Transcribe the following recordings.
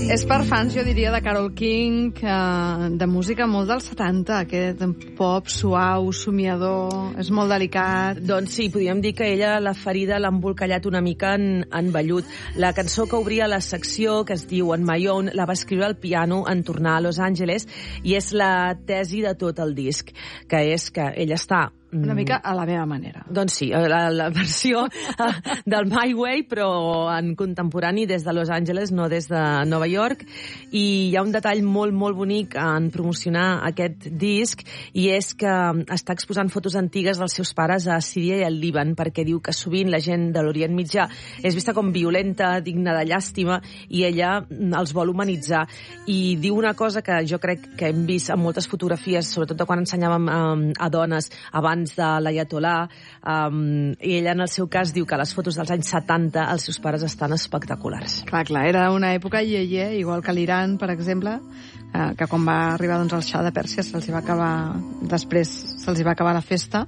És per fans, jo diria, de Carole King, de música molt dels 70, aquest pop suau, somiador, és molt delicat. Doncs sí, podríem dir que ella la ferida l'ha embolcallat una mica en vellut. La cançó que obria la secció, que es diu On My Own, la va escriure al piano en tornar a Los Angeles i és la tesi de tot el disc, que és que ella està una mica a la meva manera. Doncs sí, la versió del My Way, però en contemporani des de Los Angeles, no des de Nova York. I hi ha un detall molt, molt bonic en promocionar aquest disc, i és que està exposant fotos antigues dels seus pares a Síria i al Líban, perquè diu que sovint la gent de l'Orient Mitjà és vista com violenta, digna de llàstima, i ella els vol humanitzar. I diu una cosa que jo crec que hem vist en moltes fotografies, sobretot de quan ensenyàvem a dones abans de l'Ayatollah, i ella en el seu cas diu que les fotos dels anys 70 els seus pares estan espectaculars. Clar, era una època iaié, igual que l'Iran, per exemple, que quan va arribar el Xa de Pèrsia se'ls va acabar, després se'ls va acabar la festa,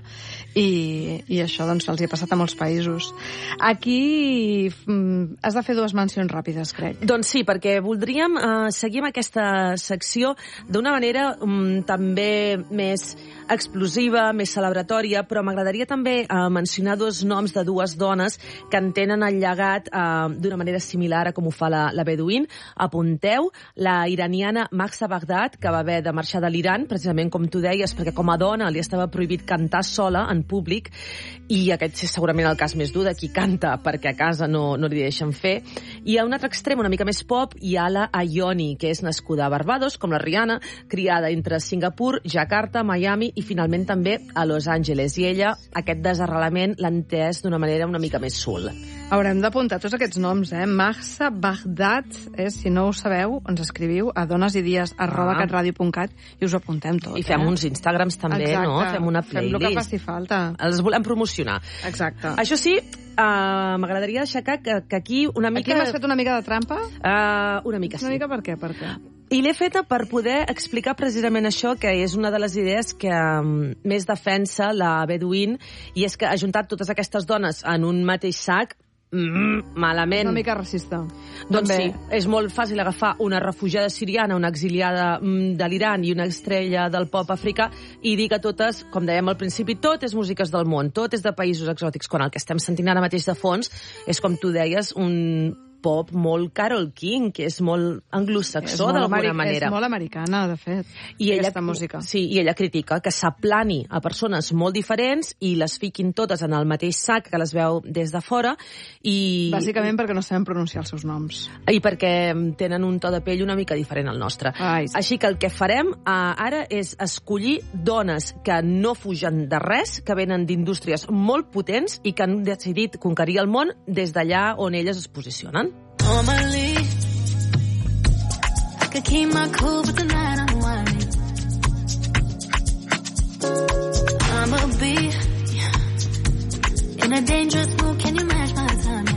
i això doncs se'ls ha passat a molts països. Aquí has de fer dues mencions ràpides, crec. Doncs sí, perquè voldríem seguir amb aquesta secció d'una manera també més explosiva, més celebratòria, però m'agradaria també mencionar dos noms de dues dones que en tenen el llegat d'una manera similar a com ho fa la Bedouin. Apunteu la iraniana Mahsa Baghdad, que va haver de marxar de l'Iran, precisament com tu deies, perquè com a dona li estava prohibit cantar sola en públic, i aquest és segurament el cas més dur de qui canta perquè a casa no li deixen fer. I a un altre extrem, una mica més pop, hi ha la Ayoni, que és nascuda a Barbados, com la Rihanna, criada entre Singapur, Jakarta, Miami i finalment també a Los Angeles. I ella, aquest desarrelament, l'ha entès d'una manera una mica més sul. Haurem d'apuntar tots aquests noms, Mahsa Baghdad, si no ho sabeu, ens escriviu a donesidies@catradio.cat i us ho apuntem tot. I fem uns Instagrams també, exacte, no? Fem una playlist. Fem el que faci falta. Els volem promocionar. Exacte. Això sí, m'agradaria deixar que aquí una mica... Aquí m'has fet una mica de trampa? Una mica sí. Una mica per què? I l'he feta per poder explicar precisament això, que és una de les idees que més defensa la Bedouin, i és que ha juntat totes aquestes dones en un mateix sac, malament. Una mica racista. Doncs sí, és molt fàcil agafar una refugiada siriana, una exiliada de l'Iran i una estrella del pop africà i dir que totes, com dèiem al principi, tot és músiques del món, tot és de països exòtics, quan el que estem sentint ara mateix de fons és, com tu deies, un pop molt Carole King, que és molt anglosaxó d'alguna manera. És molt americana, de fet, aquesta música. Sí, i ella critica que s'aplani a persones molt diferents i les fiquin totes en el mateix sac, que les veu des de fora. Bàsicament perquè no sabem pronunciar els seus noms. I perquè tenen un to de pell una mica diferent al nostre. Ai, sí. Així que el que farem ara és escollir dones que no fugen de res, que venen d'indústries molt potents i que han decidit conquerir el món des d'allà on elles es posicionen. Normally, I could keep my cool, but tonight I'm whining. I'ma be in a dangerous mood. Can you match my timing?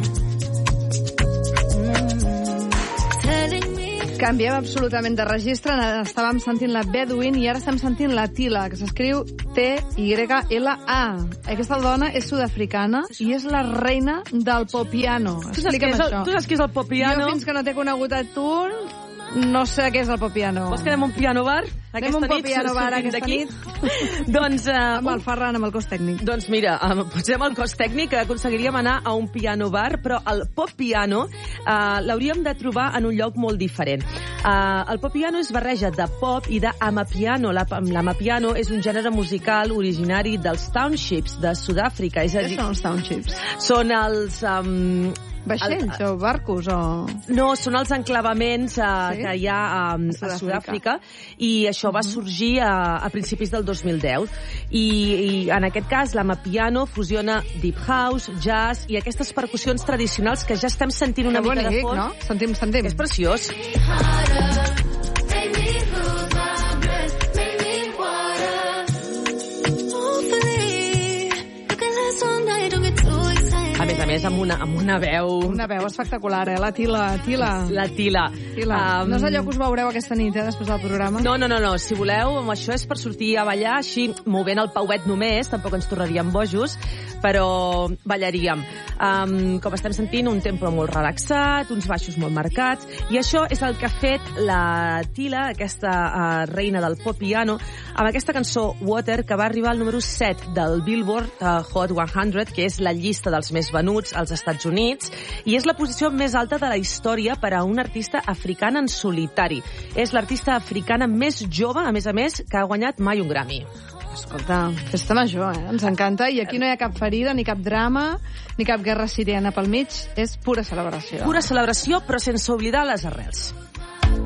Telling me. Canviem absolutament de registre. Estàvem sentint la Bedouin i ara estem sentint la Tila, que s'escriu T-Y-L-A. Aquesta dona és sud-africana i és la reina del popiano. Explica'm això. Tu saps què és el popiano? Jo, fins que no t'he conegut a tu, no sé què és el popiano. Vols que anem a un piano bar? Anem a un popiano bar aquesta nit? Doncs, amb el Ferran, amb el cos tècnic. Doncs mira, potser amb el cos tècnic aconseguiríem anar a un piano bar, però el pop piano l'hauríem de trobar en un lloc molt diferent. El pop piano és barreja de pop i d'amapiano. L'amapiano és un gènere musical originari dels townships de Sud-àfrica. Què són els townships? Són els... vaixells o barcos o... No, són els enclavaments que hi ha a Sud-àfrica, i això va sorgir a principis del 2010. I en aquest cas l'amapiano fusiona deep house, jazz i aquestes percussions tradicionals que ja estem sentint una mica de fons. No? Sentim. És preciós. A més, amb una veu... Una veu espectacular, la Tila. La Tila. No és allò que us veureu aquesta nit, després del programa? No. Si voleu, això és per sortir a ballar, així, movent el pauet només, tampoc ens tornaríem bojos, però ballaríem. Com estem sentint, un tempo molt relaxat, uns baixos molt marcats, i això és el que ha fet la Tila, aquesta reina del pop piano, amb aquesta cançó Water, que va arribar al número 7 del Billboard Hot 100, que és la llista dels més venuts als Estats Units, i és la posició més alta de la història per a una artista africana en solitari. És l'artista africana més jove, a més, que ha guanyat mai un Grammy. Escolta, festa major, ens encanta, i aquí no hi ha cap ferida, ni cap drama, ni cap guerra siriana pel mig, és pura celebració. Pura celebració, però sense oblidar les arrels.